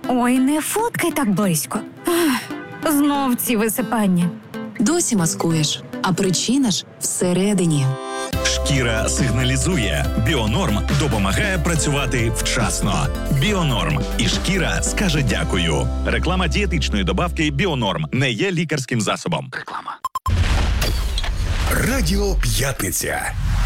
Ой, не фоткай так близько. Знов ці висипання. Досі маскуєш, а причина ж всередині. Шкіра сигналізує. Біонорм допомагає працювати вчасно. Біонорм. І шкіра скаже дякую. Реклама дієтичної добавки Біонорм не є лікарським засобом. Реклама. Радіо П'ятниця.